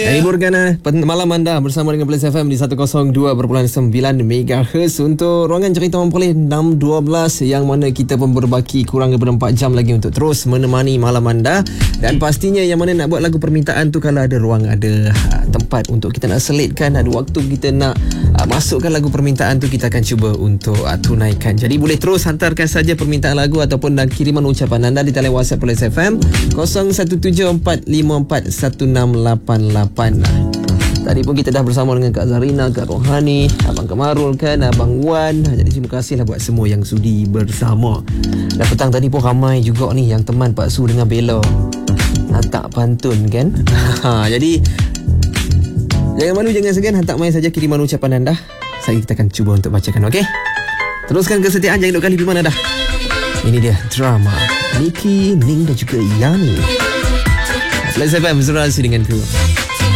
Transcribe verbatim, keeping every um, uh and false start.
Hiburkan eh, malam anda bersama dengan Plus F M di seratus dua perpuluhan sembilan megahertz untuk ruangan cerita memperoleh enam dua belas yang mana kita pun berbaki kurang daripada empat jam lagi untuk terus menemani malam anda. Dan pastinya yang mana nak buat lagu permintaan tu, kalau ada ruang, ada ha, tempat untuk kita nak selitkan, ada waktu kita nak ha, masukkan lagu permintaan tu, kita akan cuba untuk ha, tunaikan. Jadi boleh terus hantarkan saja permintaan lagu ataupun dan kiriman ucapan anda di talian WhatsApp Plus F M kosong satu tujuh empat lima empat satu enam lapan lapan. Tadi pun kita dah bersama dengan Kak Zarina, Kak Rohani, Abang Kamarul kan, Abang Wan. Jadi terima kasihlah buat semua yang sudi bersama. Dan petang tadi pun ramai juga ni yang teman Pak Su dengan Bella hantar pantun kan. Jadi jangan malu, jangan segan, hantar mai saja kiriman ucapan anda. Saya kita akan cuba untuk bacakan, okey? Teruskan kesetiaan, jangan duduk kali di mana dah. Ini dia drama Niki, Ning dan juga Yani. Plus F M, bersama dengan ku.